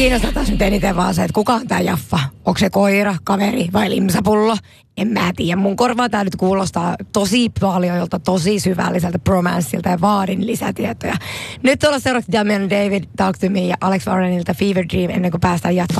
Kiinnostaa taas nyt eniten vaan se, että kuka on tää Jaffa? Onko se koira, kaveri vai limsapullo? En mä tiedä. Mun korvaa tää nyt kuulostaa tosi paljon jolta tosi syvälliseltä bromanssilta ja vaadin lisätietoja. Nyt ollaan seuraavaksi Damian David, Talk to Me ja Alex Warrenilta Fever Dream ennen kuin päästään jatkoon.